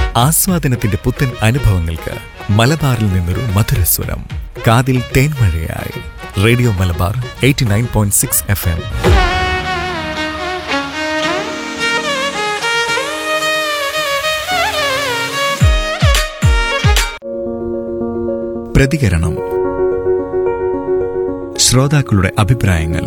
ആസ്വാദനത്തിന്റെ പുത്തൻ അനുഭവങ്ങൾക്ക് മലബാറിൽ നിന്നൊരു മധുരസ്വരം. കാതിൽ തേൻമഴയായി റേഡിയോ മലബാർ 89.6 FM. പ്രതികരണം. ശ്രോതാക്കളുടെ അഭിപ്രായങ്ങൾ.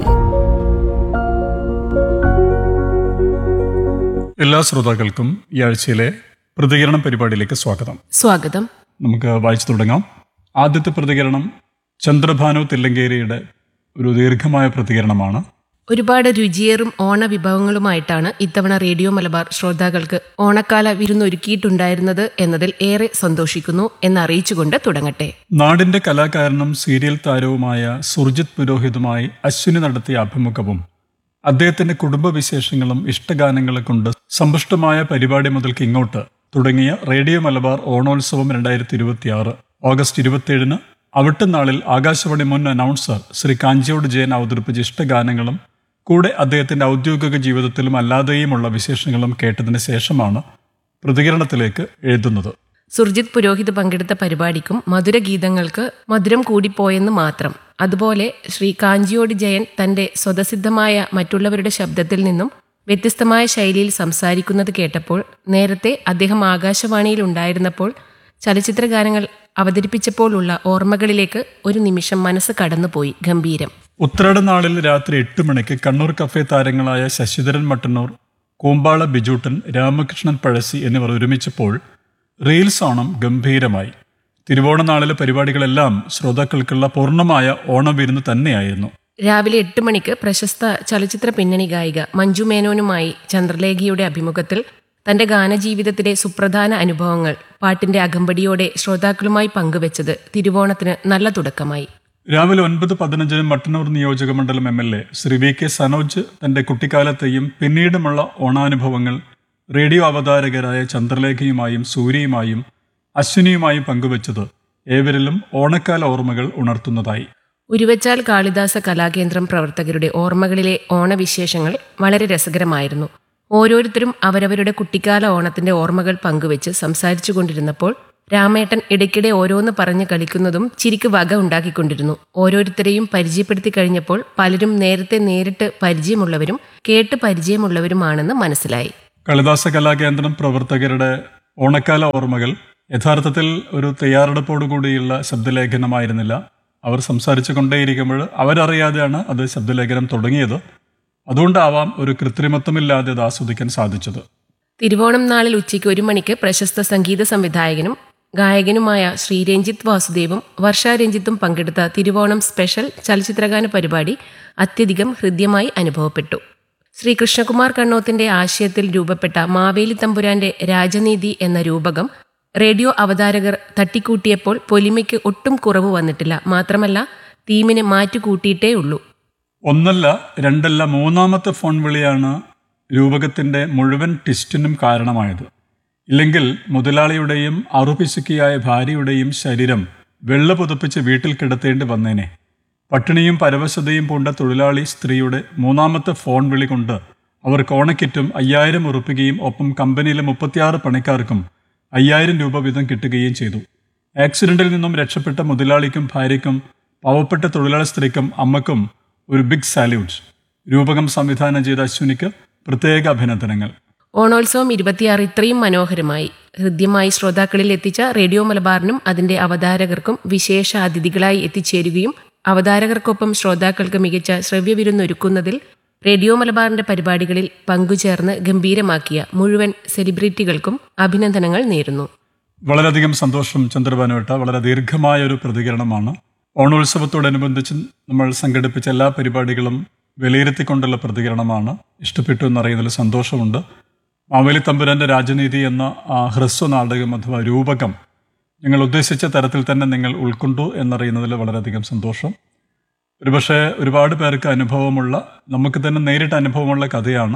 എല്ലാ ശ്രോതാക്കൾക്കും ഈ ആഴ്ചയിലെ പ്രതികരണം പരിപാടിയിലേക്ക് സ്വാഗതം. നമുക്ക് വായിച്ചു തുടങ്ങാം. ആദ്യത്തെ പ്രതികരണം ചന്ദ്രഭാനു തില്ലങ്കേരിയുടെ ഒരു ദീർഘമായ പ്രതികരണമാണ്. ഒരുപാട് രുചിയേറും ഓണവിഭവങ്ങളുമായിട്ടാണ് ഇത്തവണ റേഡിയോ മലബാർ ശ്രോതാക്കൾക്ക് ഓണക്കാല വിരുന്നൊരുക്കിയിട്ടുണ്ടായിരുന്നത് എന്നതിൽ ഏറെ സന്തോഷിക്കുന്നു എന്നറിയിച്ചുകൊണ്ട് തുടങ്ങട്ടെ. നാടിന്റെ കലാകാരനും സീരിയൽ താരവുമായ സുർജിത് പുരോഹിതുമായി അശ്വിനി നടത്തിയ അഭിമുഖവും അദ്ദേഹത്തിന്റെ കുടുംബവിശേഷങ്ങളും ഇഷ്ടഗാനങ്ങളെ കൊണ്ട് സമ്പുഷ്ടമായ പരിപാടി മുതൽക്ക് ഇങ്ങോട്ട് തുടങ്ങിയ റേഡിയോ മലബാർ ഓണോത്സവം 2026 ഓഗസ്റ്റ് 27 അവിട്ടനാളിൽ ആകാശവാണി മുൻ അനൗൺസർ ശ്രീ കാഞ്ചിയോട് ജയൻ അവതരിപ്പിച്ച ഇഷ്ടഗാനങ്ങളും കൂടെ അദ്ദേഹത്തിന്റെ ഔദ്യോഗിക ജീവിതത്തിലും അല്ലാതെയുമുള്ള വിശേഷങ്ങളും കേട്ടതിന് ശേഷമാണ് പ്രതികരണത്തിലേക്ക് എഴുതുന്നത്. സുർജിത് പുരോഹിത് പങ്കെടുത്ത പരിപാടിക്കും മധുരഗീതങ്ങൾക്ക് മധുരം കൂടിപ്പോയെന്ന് മാത്രം. അതുപോലെ ശ്രീ കാഞ്ചിയോട് ജയൻ തന്റെ സ്വതസിദ്ധമായ മറ്റുള്ളവരുടെ ശബ്ദത്തിൽ നിന്നും വ്യത്യസ്തമായ ശൈലിയിൽ സംസാരിക്കുന്നത് കേട്ടപ്പോൾ നേരത്തെ അദ്ദേഹം ആകാശവാണിയിൽ ഉണ്ടായിരുന്നപ്പോൾ ചലച്ചിത്ര ഗാനങ്ങൾ അവതരിപ്പിച്ചപ്പോഴുള്ള ഓർമ്മകളിലേക്ക് ഒരു നിമിഷം മനസ്സ് കടന്നുപോയി. ഗംഭീരം. ഉത്രാട നാളിൽ രാത്രി 8 മണിക്ക് കണ്ണൂർ കഫേ താരങ്ങളായ ശശിധരൻ മട്ടന്നൂർ, കൂമ്പാള ബിജൂട്ടൻ, രാമകൃഷ്ണൻ പഴശ്ശി എന്നിവർ ഒരുമിച്ചപ്പോൾ റീൽസ് ഓണം ഗംഭീരമായി. തിരുവോണനാളിലെ പരിപാടികളെല്ലാം ശ്രോതാക്കൾക്കുള്ള പൂർണ്ണമായ ഓണവിരുന്ന് തന്നെയായിരുന്നു. രാവിലെ 8 മണിക്ക് പ്രശസ്ത ചലച്ചിത്ര പിന്നണി ഗായിക മഞ്ജു മേനോനുമായി ചന്ദ്രലേഖയുടെ അഭിമുഖത്തിൽ തന്റെ ഗാനജീവിതത്തിലെ സുപ്രധാന അനുഭവങ്ങൾ പാട്ടിന്റെ അകമ്പടിയോടെ ശ്രോതാക്കളുമായി പങ്കുവച്ചത് തിരുവോണത്തിന് നല്ല തുടക്കമായി. രാവിലെ 9:15 മട്ടന്നൂർ നിയോജക മണ്ഡലം MLA ശ്രീ VK സനോജ് തന്റെ കുട്ടിക്കാലത്തെയും പിന്നീടുമുള്ള ഓണാനുഭവങ്ങൾ റേഡിയോ അവതാരകരായ ചന്ദ്രലേഖയുമായും സൂര്യയുമായും അശ്വിനിയുമായും പങ്കുവച്ചത് ഏവരിലും ഓണക്കാല ഓർമ്മകൾ ഉണർത്തുന്നതായി. ഉരുവച്ചാൽ കാളിദാസ കലാകേന്ദ്രം പ്രവർത്തകരുടെ ഓർമ്മകളിലെ ഓണവിശേഷങ്ങൾ വളരെ രസകരമായിരുന്നു. ഓരോരുത്തരും അവരവരുടെ കുട്ടിക്കാല ഓണത്തിന്റെ ഓർമ്മകൾ പങ്കുവെച്ച് സംസാരിച്ചു കൊണ്ടിരുന്നപ്പോൾ രാമേട്ടൻ ഇടയ്ക്കിടെ ഓരോന്ന് പറഞ്ഞ് കളിക്കുന്നതും ചിരിക്ക് വക ഉണ്ടാക്കിക്കൊണ്ടിരുന്നു. ഓരോരുത്തരെയും പരിചയപ്പെടുത്തി കഴിഞ്ഞപ്പോൾ പലരും നേരിട്ട് പരിചയമുള്ളവരും കേട്ട് പരിചയമുള്ളവരുമാണെന്ന് മനസ്സിലായി. കാളിദാസ കലാകേന്ദ്രം പ്രവർത്തകരുടെ ഓണക്കാല ഓർമ്മകൾ യഥാർത്ഥത്തിൽ ഒരു തയ്യാറെടുപ്പോടുകൂടിയുള്ള ശബ്ദലേഖനമായിരുന്നില്ല. അവർ സംസാരിച്ചു കൊണ്ടേയിരിക്കുമ്പോൾ അവരറിയാതെയാണ് അത് ശബ്ദലേഖനം തുടങ്ങിയത്. അതുകൊണ്ടാവാം ഒരു കൃത്രിമത്വമില്ലാതെ അത് ആസ്വദിക്കാൻ സാധിച്ചത്. തിരുവോണം നാളിൽ ഉച്ചയ്ക്ക് 1 മണിക്ക് പ്രശസ്ത സംഗീത സംവിധായകനും ഗായകനുമായ ശ്രീ രഞ്ജിത്ത് വാസുദേവും വർഷ രഞ്ജിത്തും പങ്കെടുത്ത തിരുവോണം സ്പെഷ്യൽ ചലച്ചിത്രഗാന പരിപാടി അത്യധികം ഹൃദ്യമായി അനുഭവപ്പെട്ടു. ശ്രീ കൃഷ്ണകുമാർ കണ്ണോത്തിന്റെ ആശയത്തിൽ രൂപപ്പെട്ട മാവേലി തമ്പുരാന്റെ രാജനീതി എന്ന രൂപകം റേഡിയോ അവതാരകർ തട്ടിക്കൂട്ടിയപ്പോൾ പൊലിമയ്ക്ക് ഒട്ടും കുറവ് വന്നിട്ടില്ല. മാത്രമല്ല തീമിന് മാറ്റുകൂട്ടിയിട്ടേ ഉള്ളൂ. ഒന്നല്ല രണ്ടല്ല മൂന്നാമത്തെ ഫോൺ വിളിയാണ് രൂപകത്തിന്റെ മുഴുവൻ ട്വിസ്റ്റിനും കാരണമായത്. ഇല്ലെങ്കിൽ മുതലാളിയുടെയും അറുപിശുക്കിയായ ഭാര്യയുടെയും ശരീരം വെള്ള പുതപ്പിച്ച് വീട്ടിൽ കിടത്തേണ്ടി വന്നേനെ. പട്ടിണിയും പരവശതയും പൂണ്ട തൊഴിലാളി സ്ത്രീയുടെ മൂന്നാമത്തെ ഫോൺ വിളി കൊണ്ട് അവർക്ക് ഓണക്കിറ്റും 5000 ഉറുപ്പികയും ഒപ്പം കമ്പനിയിലെ 36 പണിക്കാർക്കും 5000 രൂപ വീതം കിട്ടുകയും ചെയ്തു. ആക്സിഡന്റിൽ നിന്നും രക്ഷപ്പെട്ട മുതലാളിക്കും ഭാര്യയ്ക്കും പാവപ്പെട്ട തൊഴിലാളി സ്ത്രീക്കും അമ്മക്കും ഒരു ബിഗ് സാല്യൂട്ട്. രൂപകം സംവിധാനം ചെയ്ത അശ്വിനിക്ക് പ്രത്യേക അഭിനന്ദനങ്ങൾ. ഓണോത്സവം 26 ഇത്രയും മനോഹരമായി ഹൃദ്യമായി ശ്രോതാക്കളിൽ എത്തിച്ച റേഡിയോ മലബാറിനും അതിന്റെ അവതാരകർക്കും വിശേഷ അതിഥികളായി എത്തിച്ചേരുകയും അവതാരകർക്കൊപ്പം ശ്രോതാക്കൾക്ക് മികച്ച ശ്രവ്യവിരുന്നൊരുക്കുന്നതിൽ റേഡിയോ മലബാറിന്റെ പരിപാടികളിൽ പങ്കുചേർന്ന് ഗംഭീരമാക്കിയ മുഴുവൻ സെലിബ്രിറ്റികൾക്കും അഭിനന്ദനങ്ങൾ നേരുന്നു. വളരെയധികം സന്തോഷം ചന്ദ്രഭാനുവേട്ട. വളരെ ദീർഘമായ ഒരു പ്രതികരണമാണ്. ഓണോത്സവത്തോടനുബന്ധിച്ച് നമ്മൾ സംഘടിപ്പിച്ച എല്ലാ പരിപാടികളും വിലയിരുത്തിക്കൊണ്ടുള്ള പ്രതികരണമാണ്. ഇഷ്ടപ്പെട്ടു എന്നറിയുന്നതിൽ സന്തോഷമുണ്ട്. മാവേലി തമ്പുരാന്റെ രാജനീതി എന്ന ഹ്രസ്വ നാടകം അഥവാ രൂപകം നിങ്ങൾ ഉദ്ദേശിച്ച തരത്തിൽ തന്നെ നിങ്ങൾ ഉൾക്കൊണ്ടു എന്നറിയുന്നതിൽ വളരെയധികം സന്തോഷം. ഒരുപക്ഷെ ഒരുപാട് പേർക്ക് അനുഭവമുള്ള, നമുക്ക് തന്നെ നേരിട്ട് അനുഭവമുള്ള കഥയാണ്.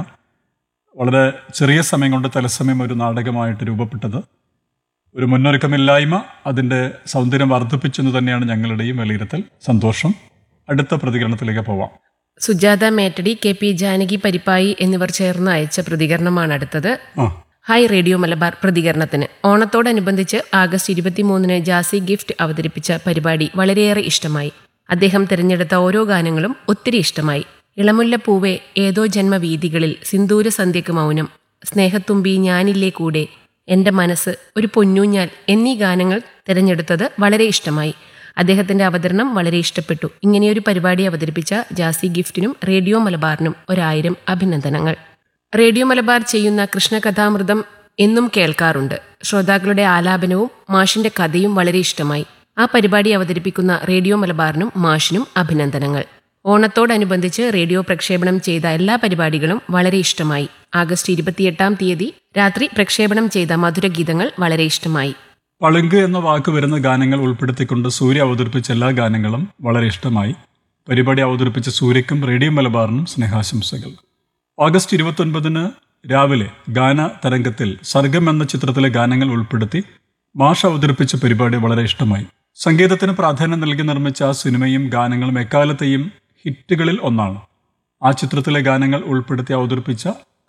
വളരെ ചെറിയ സമയം കൊണ്ട് തത്സമയം ഒരു നാടകമായിട്ട് രൂപപ്പെട്ടത്. ഒരു മുന്നൊരുക്കമില്ലായ്മ അതിൻ്റെ സൗന്ദര്യം വർദ്ധിപ്പിച്ചെന്ന് തന്നെയാണ് ഞങ്ങളുടെയും വിലയിരുത്തൽ. സന്തോഷം. അടുത്ത പ്രതികരണത്തിലേക്ക് പോവാം. സുജാത മേറ്റടി, KP ജാനകി പരിപ്പായി എന്നിവർ ചേർന്ന് അയച്ച പ്രതികരണമാണ് അടുത്തത്. ഹായ് റേഡിയോ മലബാർ പ്രതികരണത്തിന്. ഓണത്തോടനുബന്ധിച്ച് ആഗസ്റ്റ് 23-ന് ജാസി ഗിഫ്റ്റ് അവതരിപ്പിച്ച പരിപാടി വളരെയേറെ ഇഷ്ടമായി. അദ്ദേഹം തിരഞ്ഞെടുത്ത ഓരോ ഗാനങ്ങളും ഒത്തിരി ഇഷ്ടമായി. ഇളമുല്ലപ്പൂവെ, ഏതോ ജന്മവീഥികളിൽ, സിന്ദൂര സന്ധ്യക്ക് മൗനം, സ്നേഹത്തുമ്പി, ഞാനില്ലേ കൂടെ, എന്റെ മനസ്സ്, ഒരു പൊന്നൂഞ്ഞാൽ എന്നീ ഗാനങ്ങൾ തിരഞ്ഞെടുത്തത് വളരെ ഇഷ്ടമായി. അദ്ദേഹത്തിന്റെ അവതരണം വളരെ ഇഷ്ടപ്പെട്ടു. ഇങ്ങനെയൊരു പരിപാടി അവതരിപ്പിച്ച ജാസി ഗിഫ്റ്റിനും റേഡിയോ മലബാറിനും 1000 അഭിനന്ദനങ്ങൾ. റേഡിയോ മലബാർ ചെയ്യുന്ന കൃഷ്ണകഥാമൃതം എന്നും കേൾക്കാറുണ്ട്. ശ്രോതാക്കളുടെ ആലാപനവും മാഷിന്റെ കഥയും വളരെ ഇഷ്ടമായി. ആ പരിപാടി അവതരിപ്പിക്കുന്ന റേഡിയോ മലബാറിനും മാഷിനും അഭിനന്ദനങ്ങൾ. ഓണത്തോടനുബന്ധിച്ച് റേഡിയോ പ്രക്ഷേപണം ചെയ്ത എല്ലാ പരിപാടികളും വളരെ ഇഷ്ടമായി. ആഗസ്റ്റ് 28-ാം തീയതി രാത്രി പ്രക്ഷേപണം ചെയ്ത മധുരഗീതങ്ങൾ വളരെ ഇഷ്ടമായി. പളുങ്ക് എന്ന വാക്ക് വരുന്ന ഗാനങ്ങൾ ഉൾപ്പെടുത്തിക്കൊണ്ട് സൂര്യ അവതരിപ്പിച്ച എല്ലാ ഗാനങ്ങളും വളരെ ഇഷ്ടമായി. പരിപാടി അവതരിപ്പിച്ച സൂര്യക്കും റേഡിയോ മലബാറിനും സ്നേഹാശംസകൾ. ഓഗസ്റ്റ് 29-ന് രാവിലെ ഗാന തരംഗത്തിൽ സർഗം എന്ന ചിത്രത്തിലെ ഗാനങ്ങൾ ഉൾപ്പെടുത്തി മാഷ് അവതരിപ്പിച്ച പരിപാടി വളരെ ഇഷ്ടമായി. സംഗീതത്തിന് പ്രാധാന്യം നൽകി നിർമ്മിച്ച ആ സിനിമയും ഗാനങ്ങളും എക്കാലത്തെയും ഹിറ്റുകളിൽ ഒന്നാണ്. ആ ചിത്രത്തിലെ ഗാനങ്ങൾ ഉൾപ്പെടുത്തി അവതരിപ്പിച്ച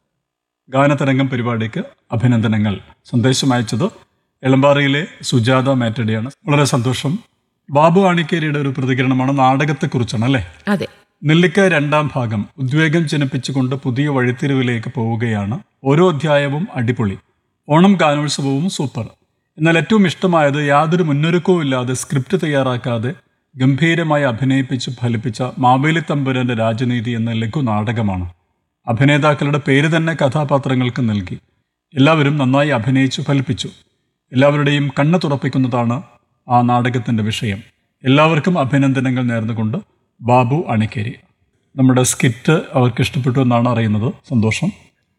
ഗാനതരംഗം പരിപാടിക്ക് അഭിനന്ദനങ്ങൾ. സന്ദേശം അയച്ചത് എളമ്പാറയിലെ സുജാത മാറ്റഡിയാണ്. വളരെ സന്തോഷം. ബാബു ആണിക്കേരിയുടെ ഒരു പ്രതികരണമാണ്, നാടകത്തെക്കുറിച്ചാണ് അല്ലേ? അതെ. നെല്ലിക്ക 2ാം ഭാഗം ഉദ്വേഗം ജനിപ്പിച്ചുകൊണ്ട് പുതിയ വഴിത്തിരിവിലേക്ക് പോവുകയാണ്. ഓരോ അധ്യായവും അടിപൊളി. ഓണം ഗാനോത്സവവും സൂപ്പർ. എന്നാൽ ഏറ്റവും ഇഷ്ടമായത് യാതൊരു മുന്നൊരുക്കവും ഇല്ലാതെ സ്ക്രിപ്റ്റ് തയ്യാറാക്കാതെ ഗംഭീരമായി അഭിനയിപ്പിച്ച് ഫലിപ്പിച്ച മാവേലി തമ്പുരാന്റെ രാജനീതി എന്ന ലഘു നാടകമാണ്. അഭിനേതാക്കളുടെ പേര് തന്നെ കഥാപാത്രങ്ങൾക്ക് നൽകി. എല്ലാവരും നന്നായി അഭിനയിച്ചു ഫലിപ്പിച്ചു. എല്ലാവരുടെയും കണ്ണ് തുറപ്പിക്കുന്നതാണ് ആ നാടകത്തിന്റെ വിഷയം. എല്ലാവർക്കും അഭിനന്ദനങ്ങൾ നേർന്നുകൊണ്ട് ബാബു അണിക്കേരി. നമ്മുടെ സ്കിറ്റ് അവർക്ക് ഇഷ്ടപ്പെട്ടു എന്നാണ് അറിയുന്നത്. സന്തോഷം.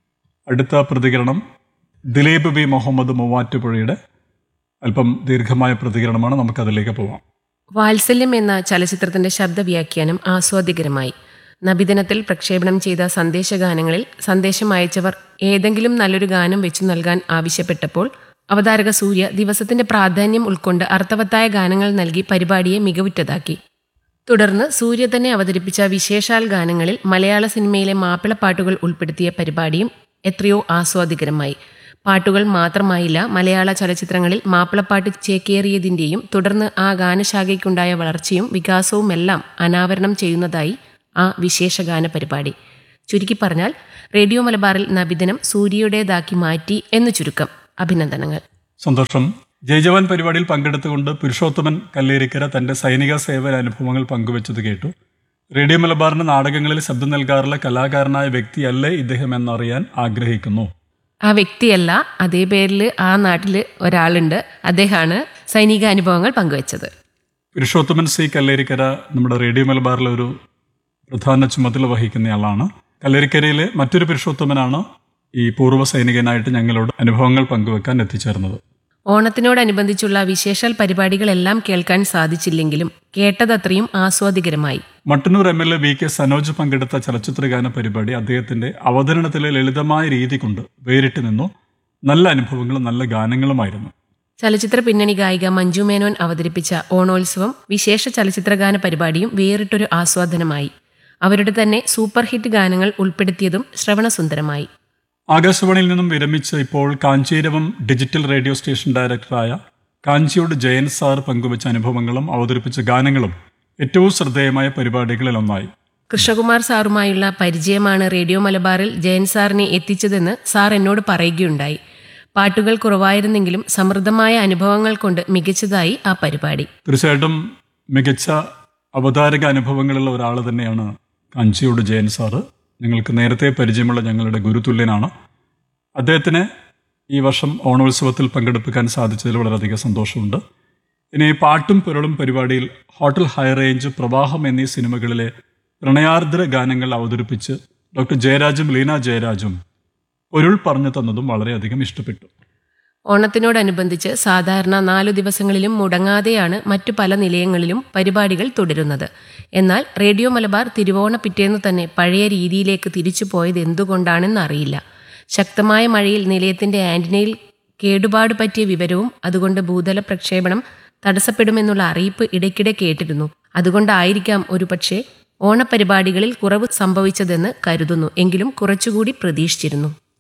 അടുത്ത പ്രതികരണം ദിലീപ് ബി മുഹമ്മദ് മൂവാറ്റുപുഴയുടെ അല്പം ദീർഘമായ പ്രതികരണമാണ്. നമുക്കതിലേക്ക് പോവാം. വാത്സല്യം എന്ന ചലച്ചിത്രത്തിന്റെ ശബ്ദവ്യാഖ്യാനം ആസ്വാദ്യകരമായി. നബിദിനത്തിൽ പ്രക്ഷേപണം ചെയ്ത സന്ദേശഗാനങ്ങളിൽ സന്ദേശം അയച്ചവർ ഏതെങ്കിലും നല്ലൊരു ഗാനം വെച്ചു നൽകാൻ ആവശ്യപ്പെട്ടപ്പോൾ അവതാരക സൂര്യ ദിവസത്തിന്റെ പ്രാധാന്യം ഉൾക്കൊണ്ട് അർത്ഥവത്തായ ഗാനങ്ങൾ നൽകി പരിപാടിയെ മികവുറ്റതാക്കി. തുടർന്ന് സൂര്യ തന്നെ അവതരിപ്പിച്ച വിശേഷാൽ ഗാനങ്ങളിൽ മലയാള സിനിമയിലെ മാപ്പിളപ്പാട്ടുകൾ ഉൾപ്പെടുത്തിയ പരിപാടിയും എത്രയോ ആസ്വാദികരമായി. പാട്ടുകൾ മാത്രമായില്ല, മലയാള ചലച്ചിത്രങ്ങളിൽ മാപ്പിളപ്പാട്ട് ചേക്കേറിയതിന്റെയും തുടർന്ന് ആ ഗാനശാഖയ്ക്കുണ്ടായ വളർച്ചയും വികാസവുമെല്ലാം അനാവരണം ചെയ്യുന്നതായി ആ വിശേഷഗാന പരിപാടി. ചുരുക്കി പറഞ്ഞാൽ റേഡിയോ മലബാറിൽ നബിദിനം സൂര്യയുടേതാക്കി മാറ്റി എന്ന് ചുരുക്കം. അഭിനന്ദനങ്ങൾ. സന്തോഷം. ജയ്ജവാൻ പരിപാടിയിൽ പങ്കെടുത്തുകൊണ്ട് പുരുഷോത്തമൻ കല്ലേരിക്കര തന്റെ സൈനിക സേവന അനുഭവങ്ങൾ പങ്കുവച്ചത് കേട്ടു. റേഡിയോ മലബാറിന് നാടകങ്ങളിൽ ശബ്ദം നൽകാറുള്ള കലാകാരനായ വ്യക്തിയല്ലേ ഇദ്ദേഹം എന്നറിയാൻ ആഗ്രഹിക്കുന്നു. ആ വ്യക്തിയല്ല, അതേ പേരിൽ ആ നാട്ടിൽ ഒരാളുണ്ട്. അദ്ദേഹമാണ് സൈനിക അനുഭവങ്ങൾ പങ്കുവച്ചത്. പുരുഷോത്തമൻ സി കല്ലേരിക്കര നമ്മുടെ റേഡിയോ മലബാറിലെ ഒരു പ്രധാന ചുമതല വഹിക്കുന്നയാളാണ്. കല്ലേരിക്കരയിലെ മറ്റൊരു പുരുഷോത്തമനാണ് ഈ പൂർവ്വ സൈനികനായിട്ട് ഞങ്ങളോട് അനുഭവങ്ങൾ പങ്കുവെക്കാൻ എത്തിച്ചേർന്നത്. ഓണത്തിനോടനുബന്ധിച്ചുള്ള വിശേഷാൽ പരിപാടികളെല്ലാം കേൾക്കാൻ സാധിച്ചില്ലെങ്കിലും കേട്ടതത്രയും ആസ്വാദികരമായി. മട്ടന്നൂർ MLA VK സനോജ് പങ്കെടുത്ത ചലച്ചിത്രഗാന പരിപാടി അദ്ദേഹത്തിന്റെ അവതരണത്തിലെ ലളിതമായ രീതി കൊണ്ട് വേറിട്ട് നിന്നു. നല്ല അനുഭവങ്ങളും നല്ല ഗാനങ്ങളുമായിരുന്നു. ചലച്ചിത്ര പിന്നണി ഗായിക മഞ്ജു മേനോൻ അവതരിപ്പിച്ച ഓണോത്സവം വിശേഷ ചലച്ചിത്രഗാന പരിപാടിയും വേറിട്ടൊരു ആസ്വാദനമായി. അവരുടെ തന്നെ സൂപ്പർ ഹിറ്റ് ഗാനങ്ങൾ ഉൾപ്പെടുത്തിയതും ശ്രവണസുന്ദരമായി. ആകാശവാണിയിൽ നിന്നും വിരമിച്ച് ഇപ്പോൾ കാഞ്ചീരവം ഡിജിറ്റൽ റേഡിയോ സ്റ്റേഷൻ ഡയറക്ടറായ കാഞ്ചിയോട് ജയൻ സാർ പങ്കുവച്ച അനുഭവങ്ങളും അവതരിപ്പിച്ച ഗാനങ്ങളും ഏറ്റവും ശ്രദ്ധേയമായ പരിപാടികളിലൊന്നായി. കൃഷ്ണകുമാർ സാറുമായുള്ള പരിചയമാണ് റേഡിയോ മലബാറിൽ ജയൻ സാറിനെ എത്തിച്ചതെന്ന് സാർ എന്നോട് പറയുകയുണ്ടായി. പാട്ടുകൾ കുറവായിരുന്നെങ്കിലും സമൃദ്ധമായ അനുഭവങ്ങൾ കൊണ്ട് മികച്ചതായി ആ പരിപാടി. തീർച്ചയായിട്ടും മികച്ച അവതാരക അനുഭവങ്ങളുള്ള ഒരാൾ തന്നെയാണ് കാഞ്ചിയോട് ജയൻ സാറ്. ഞങ്ങൾക്ക് നേരത്തെ പരിചയമുള്ള ഞങ്ങളുടെ ഗുരുതുല്യനാണ്. അദ്ദേഹത്തിന് ഈ വർഷം ഓണോത്സവത്തിൽ പങ്കെടുപ്പിക്കാൻ സാധിച്ചതിൽ വളരെയധികം സന്തോഷമുണ്ട്. ഇനി പാട്ടും പൊരുളും പരിപാടിയിൽ ഹോട്ടൽ ഹൈ റേഞ്ച്, പ്രവാഹം എന്നീ സിനിമകളിലെ പ്രണയാർദ്ര ഗാനങ്ങൾ അവതരിപ്പിച്ച് ഡോക്ടർ ജയരാജും ലീന ജയരാജും പൊരുൾ പറഞ്ഞു തന്നതും വളരെയധികം ഇഷ്ടപ്പെട്ടു. ഓണത്തിനോടനുബന്ധിച്ച് സാധാരണ 4 ദിവസങ്ങളിലും മുടങ്ങാതെയാണ് മറ്റു പല നിലയങ്ങളിലും പരിപാടികൾ തുടരുന്നത്. എന്നാൽ റേഡിയോ മലബാർ തിരുവോണ പിറ്റേന്ന് തന്നെ പഴയ രീതിയിലേക്ക് തിരിച്ചു പോയത് എന്തുകൊണ്ടാണെന്ന് അറിയില്ല. ശക്തമായ മഴയിൽ നിലയത്തിന്റെ ആന്റിനയിൽ കേടുപാട് പറ്റിയ വിവരവും അതുകൊണ്ട് ഭൂതല പ്രക്ഷേപണം തടസ്സപ്പെടുമെന്നുള്ള അറിയിപ്പ് ഇടയ്ക്കിടെ കേട്ടിരുന്നു. അതുകൊണ്ടായിരിക്കാം ഒരുപക്ഷെ ഓണപരിപാടികളിൽ കുറവ് സംഭവിച്ചതെന്ന് കരുതുന്നു. എങ്കിലും കുറച്ചുകൂടി പ്രതീക്ഷിച്ചിരുന്നു.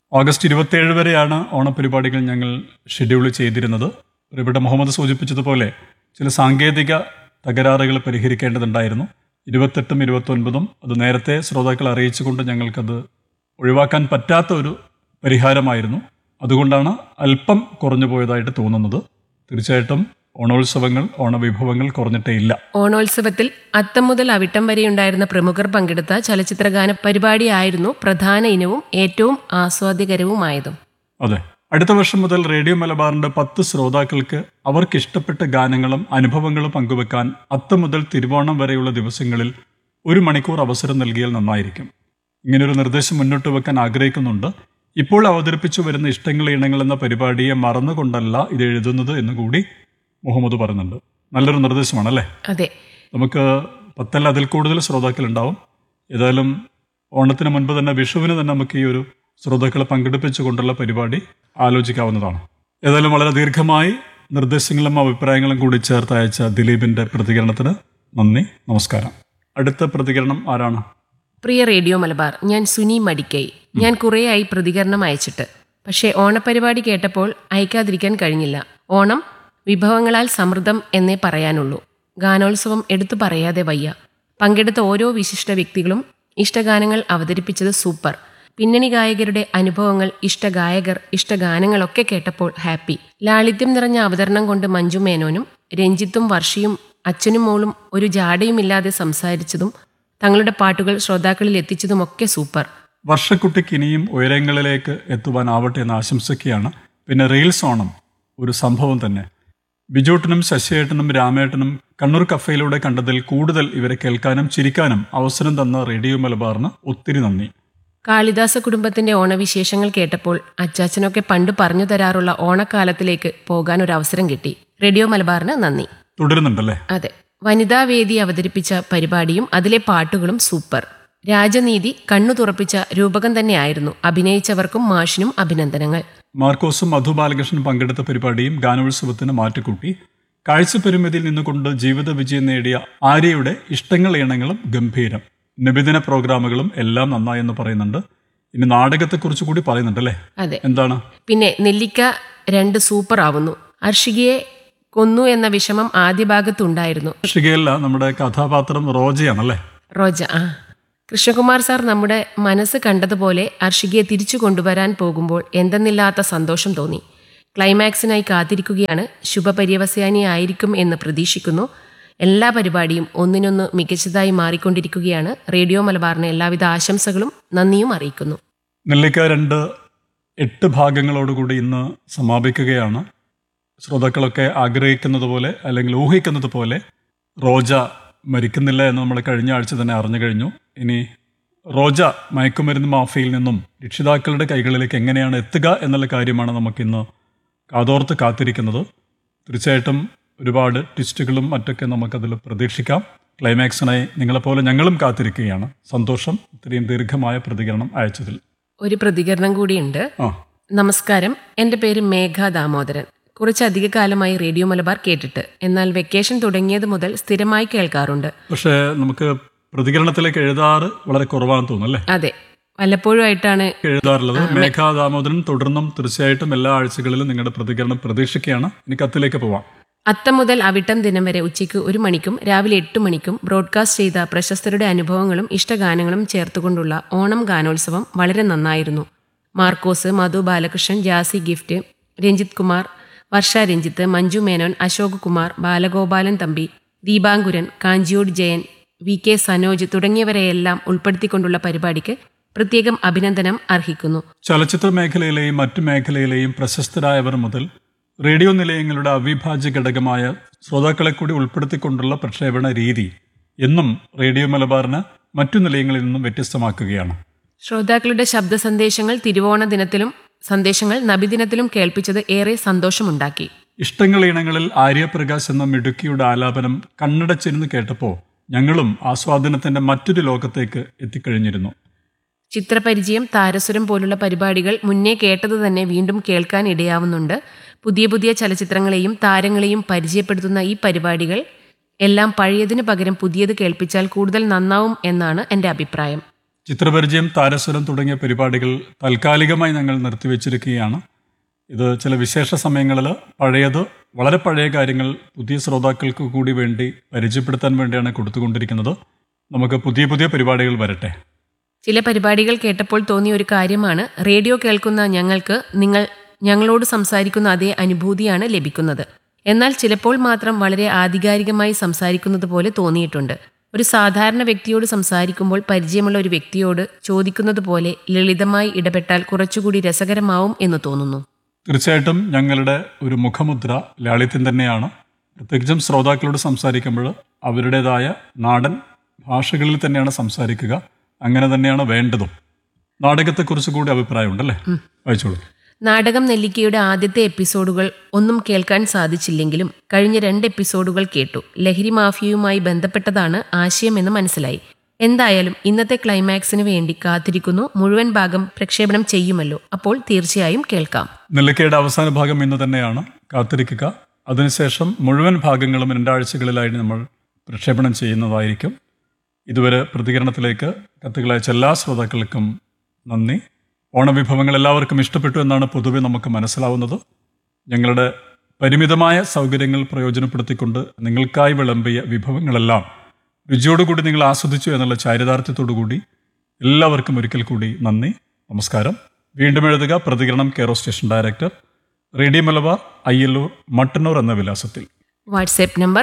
ഓഗസ്റ്റ് 27 വരെയാണ് ഓണപരിപാടികൾ ഞങ്ങൾ ഷെഡ്യൂൾ ചെയ്തിരുന്നത്. ഇവിടെ മുഹമ്മദ് സൂചിപ്പിച്ചതുപോലെ ചില സാങ്കേതിക തകരാറുകൾ പരിഹരിക്കേണ്ടതുണ്ടായിരുന്നു. 28ഉം 29ഉം അത് നേരത്തെ ശ്രോതാക്കളെ അറിയിച്ചുകൊണ്ട് ഞങ്ങൾക്കത് ഒഴിവാക്കാൻ പറ്റാത്ത ഒരു പരിഹാരമായിരുന്നു. അതുകൊണ്ടാണ് അല്പം കുറഞ്ഞു പോയതായിട്ട് തോന്നുന്നത്. തീർച്ചയായിട്ടും ഓണോത്സവങ്ങൾ, ഓണവിഭവങ്ങൾ കുറഞ്ഞിട്ടേ ഇല്ല. ഓണോത്സവത്തിൽ അത്തം മുതൽ അവിട്ടം വരെയുണ്ടായിരുന്ന പ്രമുഖർ പങ്കെടുത്ത ചലച്ചിത്രഗാന പരിപാടിയായിരുന്നു പ്രധാന ഇനവും ഏറ്റവും ആസ്വാദ്യകരവുമായതും. അതെ, അടുത്ത വർഷം മുതൽ റേഡിയോ മലബാറിന്റെ 10 ശ്രോതാക്കൾക്ക് അവർക്ക് ഇഷ്ടപ്പെട്ട ഗാനങ്ങളും അനുഭവങ്ങളും പങ്കുവെക്കാൻ അത്തം മുതൽ തിരുവോണം വരെയുള്ള ദിവസങ്ങളിൽ 1 മണിക്കൂർ അവസരം നൽകിയാൽ നന്നായിരിക്കും. ഇങ്ങനൊരു നിർദ്ദേശം മുന്നോട്ട് വെക്കാൻ ആഗ്രഹിക്കുന്നുണ്ട്. ഇപ്പോൾ അവതരിപ്പിച്ചു വരുന്ന ഇഷ്ടങ്ങൾ ഇണങ്ങൾ എന്ന പരിപാടിയെ മറന്നുകൊണ്ടല്ല ഇത് എഴുതുന്നത് എന്നുകൂടി മുഹമ്മദ് പറയുന്നുണ്ട്. നല്ലൊരു നിർദ്ദേശമാണല്ലേ? അതെ, നമുക്ക് 10 അതിൽ കൂടുതൽ ശ്രോതാക്കൾ ഉണ്ടാവും. ഏതായാലും ഓണത്തിന് മുൻപ് തന്നെ, വിഷുവിന് തന്നെ നമുക്ക് ഈ ഒരു ശ്രോതാക്കളെ പങ്കെടുപ്പിച്ചുകൊണ്ടുള്ള പരിപാടി ആലോചിക്കാവുന്നതാണ്. ഏതായാലും വളരെ ദീർഘമായി നിർദ്ദേശങ്ങളും അഭിപ്രായങ്ങളും കൂടി ചേർത്ത് അയച്ച ദിലീപിന്റെ പ്രതികരണത്തിന് നന്ദി, നമസ്കാരം. അടുത്ത പ്രതികരണം ആരാണ്? പ്രിയ റേഡിയോ മലബാർ, ഞാൻ സുനി മടിക്കൈ. ഞാൻ കുറേയായി പ്രതികരണം അയച്ചിട്ട്, പക്ഷേ ഓണപരിപാടി കേട്ടപ്പോൾ അയക്കാതിരിക്കാൻ കഴിഞ്ഞില്ല. ഓണം വിഭവങ്ങളാൽ സമൃദ്ധം എന്നേ പറയാനുള്ളൂ. ഗാനോത്സവം എടുത്തു പറയാതെ വയ്യ. പങ്കെടുത്ത ഓരോ വിശിഷ്ട വ്യക്തികളും ഇഷ്ടഗാനങ്ങൾ അവതരിപ്പിച്ചത് സൂപ്പർ. പിന്നണി ഗായകരുടെ അനുഭവങ്ങൾ, ഇഷ്ടഗായകർ, ഇഷ്ടഗാനങ്ങളൊക്കെ കേട്ടപ്പോൾ ഹാപ്പി. ലാളിത്യം നിറഞ്ഞ അവതരണം കൊണ്ട് മഞ്ജു മേനോനും രഞ്ജിത്തും വർഷിയും അച്ഛനും മോളും ഒരു ജാടയുമില്ലാതെ സംസാരിച്ചതും തങ്ങളുടെ പാട്ടുകൾ ശ്രോതാക്കളിൽ എത്തിച്ചതുമൊക്കെ സൂപ്പർ. വർഷക്കുട്ടിക്ക് ഇനിയും ഉയരങ്ങളിലേക്ക് എത്തുവാനാവട്ടെ എന്ന് ആശംസിക്കുകയാണ്. പിന്നെ റീൽസ് ഓണം ഒരു സംഭവം തന്നെ. ബിജോട്ടനും ശശിയേട്ടനും രാമേട്ടനും കണ്ണൂർ കഫയിലൂടെ കണ്ടതിൽ കൂടുതൽ ഇവരെ കേൾക്കാനും ചിരിക്കാനും അവസരം തന്ന റേഡിയോ മലബാറിന് ഒത്തിരി നന്ദി. കാളിദാസ കുടുംബത്തിന്റെ ഓണവിശേഷങ്ങൾ കേട്ടപ്പോൾ അച്ചാച്ചനൊക്കെ പണ്ട് പറഞ്ഞു തരാറുള്ള ഓണക്കാലത്തിലേക്ക് പോകാൻ ഒരു അവസരം കിട്ടി. റേഡിയോ മലബാറിന് നന്ദി. തുടരുന്നുണ്ടല്ലേ? അതെ, വനിതാവേദി അവതരിപ്പിച്ച പരിപാടിയും അതിലെ പാട്ടുകളും സൂപ്പർ. രാജനീതി കണ്ണു തുറപ്പിച്ച രൂപകം തന്നെയായിരുന്നു. അഭിനയിച്ചവർക്കും മാഷിനും അഭിനന്ദനങ്ങൾ. മാർക്കോസും മധു ബാലകൃഷ്ണൻ പങ്കെടുത്ത പരിപാടിയും ഗാനോത്സവത്തിന് മാറ്റുകൂട്ടി. കാഴ്ചപരിമിതിയിൽ നിന്നുകൊണ്ട് ജീവിത വിജയം നേടിയ ആര്യയുടെ ഇഷ്ടങ്ങൾ ഇണങ്ങളും ഗംഭീരം. നബിദിന പ്രോഗ്രാമുകളും എല്ലാം നന്നായെന്ന് പറയുന്നുണ്ട്. ഇനി നാടകത്തെക്കുറിച്ച് കൂടി പറയുന്നുണ്ട് അല്ലേ? അതെ, എന്താണ്? പിന്നെ നെല്ലിക്ക 2 സൂപ്പർ ആവുന്നു. അർഷികയെ കൊന്നു എന്ന വിഷമം ആദ്യ ഭാഗത്തുണ്ടായിരുന്നു. അർഷികയല്ല, നമ്മുടെ കഥാപാത്രം റോജയാണല്ലേ? റോജ. കൃഷ്ണകുമാർ സാർ നമ്മുടെ മനസ്സ് കണ്ടതുപോലെ അർഷികയെ തിരിച്ചു കൊണ്ടുവരാൻ പോകുമ്പോൾ എന്തെന്നില്ലാത്ത സന്തോഷം തോന്നി. ക്ലൈമാക്സിനായി കാത്തിരിക്കുകയാണ്. ശുഭപര്യവസാനിയായിരിക്കും എന്ന് പ്രതീക്ഷിക്കുന്നു. എല്ലാ പരിപാടിയും ഒന്നിനൊന്ന് മികച്ചതായി മാറിക്കൊണ്ടിരിക്കുകയാണ്. റേഡിയോ മലബാറിന് എല്ലാവിധ ആശംസകളും നന്ദിയും അറിയിക്കുന്നു. നെല്ലിക്ക 2 8 ഭാഗങ്ങളോടുകൂടി ഇന്ന് സമാപിക്കുകയാണ്. ശ്രോതാക്കളൊക്കെ ആഗ്രഹിക്കുന്നത് പോലെ, അല്ലെങ്കിൽ ഊഹിക്കുന്നത് പോലെ, റോജ മരിക്കുന്നില്ല എന്ന് നമ്മൾ കഴിഞ്ഞ ആഴ്ച തന്നെ അറിഞ്ഞു കഴിഞ്ഞു. ഇനി റോജ മയക്കുമരുന്ന് മാഫിയയിൽ നിന്നും രക്ഷിതാക്കളുടെ കൈകളിലേക്ക് എങ്ങനെയാണ് എത്തുക എന്നുള്ള കാര്യമാണ് നമുക്കിന്ന് കാതോർത്ത് കാത്തിരിക്കുന്നത്. തീർച്ചയായിട്ടും ഒരുപാട് ട്വിസ്റ്റുകളും മറ്റൊക്കെ നമുക്കതിൽ പ്രതീക്ഷിക്കാം. ക്ലൈമാക്സിനായി നിങ്ങളെപ്പോലെ ഞങ്ങളും കാത്തിരിക്കുകയാണ്. സന്തോഷം ഇത്രയും ദീർഘമായ പ്രതികരണം അയച്ചതിൽ. ഒരു പ്രതികരണം കൂടിയുണ്ട്. നമസ്കാരം, എൻ്റെ പേര് മേഘ ദാമോദരൻ. കുറച്ചധിക കാലമായി റേഡിയോ മലബാർ കേട്ടിട്ട്, എന്നാൽ വെക്കേഷൻ തുടങ്ങിയത് മുതൽ സ്ഥിരമായി കേൾക്കാറുണ്ട്. പക്ഷേ നമുക്ക് പ്രതികരണത്തിലേക്ക് എഴുതാറ് വളരെ കുറവാണെന്ന് തോന്നുന്നു. അതെ, വല്ലപ്പോഴും ആയിട്ടാണ് എഴുതാറുള്ളത്. മേഘ ദാമോദരൻ, തുടർന്നും തീർച്ചയായിട്ടും എല്ലാ ആഴ്ചകളിലും നിങ്ങളുടെ പ്രതികരണം പ്രതീക്ഷിക്കുകയാണ്. ഇനി കത്തിലേക്ക് പോവാം. അത്തം മുതൽ അവിട്ടം ദിനം വരെ ഉച്ചയ്ക്ക് 1 മണിക്കും രാവിലെ 8 മണിക്കും ബ്രോഡ്കാസ്റ്റ് ചെയ്ത പ്രശസ്തരുടെ അനുഭവങ്ങളും ഇഷ്ടഗാനങ്ങളും ചേർത്തുകൊണ്ടുള്ള ഓണം ഗാനോത്സവം വളരെ നന്നായിരുന്നു. മാർക്കോസ്, മധു ബാലകൃഷ്ണൻ, ജാസി ഗിഫ്റ്റ്, രഞ്ജിത്ത് കുമാർ, വർഷ രഞ്ജിത്ത്, മഞ്ജു മേനോൻ, അശോക് കുമാർ, ബാലഗോപാലൻ തമ്പി, ദീപാങ്കുരൻ, കാഞ്ചിയോട് ജയൻ, വി കെ സനോജ് തുടങ്ങിയവരെയെല്ലാം ഉൾപ്പെടുത്തിക്കൊണ്ടുള്ള പരിപാടിക്ക് പ്രത്യേകം അഭിനന്ദനം അർഹിക്കുന്നു. ചലച്ചിത്ര മേഖലയിലെയും മറ്റു മേഖലയിലെയും പ്രശസ്തരായവർ മുതൽ റേഡിയോ നിലയങ്ങളുടെ അവിഭാജ്യ ഘടകമായ ശ്രോതാക്കളെ കൂടി ഉൾപ്പെടുത്തിക്കൊണ്ടുള്ള പ്രക്ഷേപണ രീതി എന്നും റേഡിയോ മലബാറിന് മറ്റു നിലയങ്ങളിൽ നിന്നും വ്യത്യസ്തമാക്കുകയാണ്. ശ്രോതാക്കളുടെ ശബ്ദ സന്ദേശങ്ങൾ തിരുവോണ ദിനത്തിലും സന്ദേശങ്ങൾ നബിദിനത്തിലും കേൾപ്പിച്ചത് ഏറെ സന്തോഷമുണ്ടാക്കി. ഇഷ്ടങ്ങൾ ഇണങ്ങളിൽ ആര്യപ്രകാശ് എന്ന മിടുക്കിയുടെ ആലാപനം കണ്ണടച്ചിരുന്ന് കേട്ടപ്പോൾ ഞങ്ങളും ആസ്വാദനത്തിന്റെ മറ്റൊരു ലോകത്തേക്ക് എത്തിക്കഴിഞ്ഞിരുന്നു. ചിത്രപരിചയം, താരസുരം പോലുള്ള പരിപാടികൾ മുന്നേ കേട്ടത് തന്നെ വീണ്ടും കേൾക്കാൻ ഇടയാവുന്നുണ്ട്. പുതിയ പുതിയ ചലച്ചിത്രങ്ങളെയും താരങ്ങളെയും പരിചയപ്പെടുത്തുന്ന ഈ പരിപാടികൾ എല്ലാം പഴയതിനു പകരം പുതിയത് കേൾപ്പിച്ചാൽ കൂടുതൽ നന്നാവും എന്നാണ് എൻ്റെ അഭിപ്രായം. ചിത്രപരിചയം, താരസ്വരം തുടങ്ങിയ പരിപാടികൾ താൽക്കാലികമായി ഞങ്ങൾ നിർത്തിവെച്ചിരിക്കുകയാണ്. ഇത് ചില വിശേഷ സമയങ്ങളിൽ പഴയത്, വളരെ പഴയ കാര്യങ്ങൾ പുതിയ ശ്രോതാക്കൾക്ക് കൂടി വേണ്ടി പരിചയപ്പെടുത്താൻ വേണ്ടിയാണ് കൊടുത്തുകൊണ്ടിരിക്കുന്നത്. നമുക്ക് പുതിയ പുതിയ പരിപാടികൾ വരട്ടെ. ചില പരിപാടികൾ കേട്ടപ്പോൾ തോന്നിയ ഒരു കാര്യമാണ്, റേഡിയോ കേൾക്കുന്ന ഞങ്ങൾക്ക് നിങ്ങൾ ഞങ്ങളോട് സംസാരിക്കുന്ന അതേ അനുഭൂതിയാണ് ലഭിക്കുന്നത്. എന്നാൽ ചിലപ്പോൾ മാത്രം വളരെ ആധികാരികമായി സംസാരിക്കുന്നത് പോലെ തോന്നിയിട്ടുണ്ട്. ഒരു സാധാരണ വ്യക്തിയോട് സംസാരിക്കുമ്പോൾ പരിചയമുള്ള ഒരു വ്യക്തിയോട് ചോദിക്കുന്നത് പോലെ ലളിതമായി ഇടപെട്ടാൽ കുറച്ചുകൂടി രസകരമാവും എന്ന് തോന്നുന്നു. തീർച്ചയായിട്ടും ഞങ്ങളുടെ ഒരു മുഖമുദ്ര ലാളിത്യം തന്നെയാണ്. പ്രത്യേകിച്ചും ശ്രോതാക്കളോട് സംസാരിക്കുമ്പോൾ അവരുടേതായ നാടൻ ഭാഷകളിൽ തന്നെയാണ് സംസാരിക്കുക. അങ്ങനെ തന്നെയാണ് വേണ്ടതും. നാടകത്തെക്കുറിച്ച് കൂടി അഭിപ്രായമുണ്ടല്ലേ? വായിച്ചോളൂ. നാടകം നെല്ലിക്കയുടെ ആദ്യത്തെ എപ്പിസോഡുകൾ ഒന്നും കേൾക്കാൻ സാധിച്ചില്ലെങ്കിലും കഴിഞ്ഞ 2 എപ്പിസോഡുകൾ കേട്ടു. ലഹരി മാഫിയയുമായി ബന്ധപ്പെട്ടതാണ് ആശയമെന്ന് മനസ്സിലായി. എന്തായാലും ഇന്നത്തെ ക്ലൈമാക്സിന് വേണ്ടി കാത്തിരിക്കുന്നു. മുഴുവൻ ഭാഗം പ്രക്ഷേപണം ചെയ്യുമല്ലോ, അപ്പോൾ തീർച്ചയായും കേൾക്കാം. നെല്ലിക്കയുടെ അവസാന ഭാഗം ഇന്ന് തന്നെയാണ്, കാത്തിരിക്കുക. അതിനുശേഷം മുഴുവൻ ഭാഗങ്ങളും 2 ആഴ്ചകളിലായി നമ്മൾ പ്രക്ഷേപണം ചെയ്യുന്നതായിരിക്കും. ഇതുവരെ പ്രതികരണത്തിലേക്ക് കത്തുകളയച്ച എല്ലാ ശ്രോതാക്കൾക്കും നന്ദി. ഓണവിഭവങ്ങൾ എല്ലാവർക്കും ഇഷ്ടപ്പെട്ടു എന്നാണ് പൊതുവെ നമുക്ക് മനസ്സിലാവുന്നത്. ഞങ്ങളുടെ പരിമിതമായ സൗകര്യങ്ങൾ പ്രയോജനപ്പെടുത്തിക്കൊണ്ട് നിങ്ങൾക്കായി വിളമ്പിയ വിഭവങ്ങളെല്ലാം രുചിയോടുകൂടി നിങ്ങൾ ആസ്വദിച്ചു എന്നുള്ള ചാരിതാർത്ഥ്യത്തോടുകൂടി എല്ലാവർക്കും ഒരിക്കൽ കൂടി നന്ദി, നമസ്കാരം. വീണ്ടും എഴുതുക. പ്രതികരണം care of station director, radio Malabar, Ayyallur, Mattannur എന്ന വിലാസത്തിൽ. WhatsApp number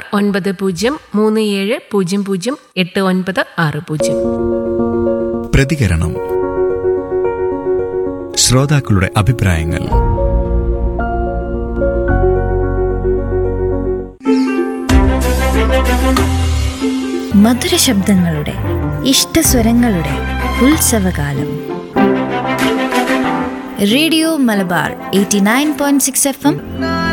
9037008960. പ്രതികരണം. ശ്രോതാക്കളുടെ അഭിപ്രായങ്ങൾ. മധുര ശബ്ദങ്ങളുടെ, ഇഷ്ടസ്വരങ്ങളുടെ ഉത്സവകാലം. Radio Malabar 89.6 FM